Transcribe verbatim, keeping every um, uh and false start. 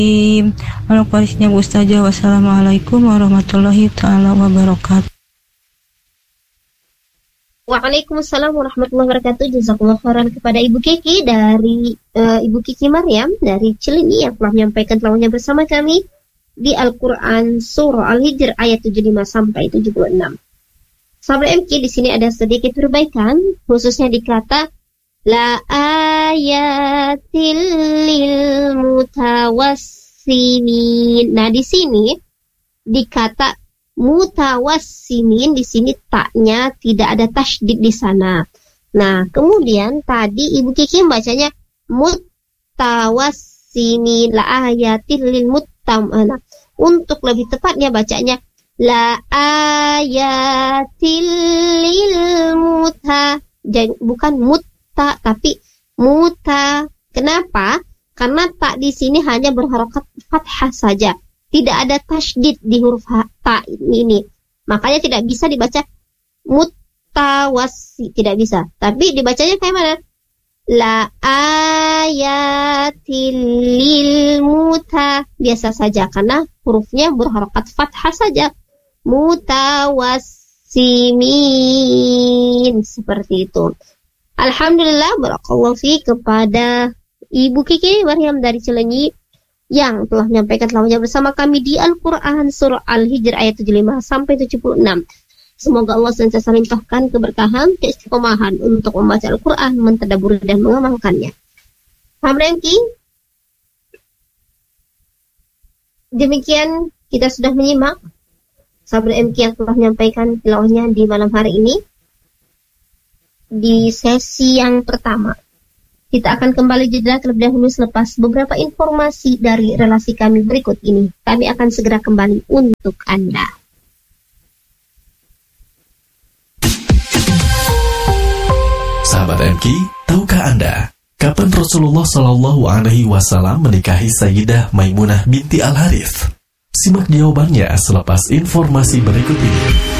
Untuk Parisnya Bu Ustazah, wassalamualaikum warahmatullahi ta'ala wabarakatuh. Waalaikumsalam warahmatullahi wabarakatuh. Jazakumullah khairan kepada Ibu Kiki dari uh, Ibu Kiki Maryam dari Cilenyi yang telah menyampaikan tilawahnya bersama kami di Al-Quran Surah Al-Hijr ayat tujuh puluh lima sampai tujuh puluh enam. Sahabat M K, di sini ada sedikit perbaikan, khususnya di kata la ayatil lil mutawassimin. Nah, di sini di kata mutawassimin, di sini taknya tidak ada tasydid di sana. Nah, kemudian tadi Ibu Kiki bacanya mutawassimin la ayatil lil mutam. Nah, untuk lebih tepatnya bacanya la ayatil lil muta. Jadi bukan mutta tapi muta. Kenapa? Karena tak di sini hanya berharokat fathah saja. Tidak ada tasydid di huruf ta ini. Makanya tidak bisa dibaca mutawassi, tidak bisa. Tapi dibacanya kayak mana? La ayatil lil muta. Biasa saja karena hurufnya berharokat fathah saja. Mutawassimin, seperti itu. Alhamdulillah, barakallahu fi kepada Ibu Kiki Maryam dari Cilenyi yang telah menyampaikan tilawahnya bersama kami di Al-Quran Surah Al-Hijr ayat tujuh puluh lima sampai tujuh puluh enam. Semoga Allah senantiasa limpahkan keberkahan, keistiqomahan untuk membaca Al-Quran, mentadabburi dan mengamalkannya. Hamrenki, demikian kita sudah menyimak sahabat M K yang telah menyampaikan tilawahnya di malam hari ini di sesi yang pertama. Kita akan kembali jeda terlebih dahulu selepas beberapa informasi dari relasi kami berikut ini. Kami akan segera kembali untuk Anda. Sahabat M K, tahukah Anda kapan Rasulullah Shallallahu Alaihi Wasallam menikahi Sayyidah Maimunah binti Al Harith? Simak jawabannya selepas informasi berikut ini.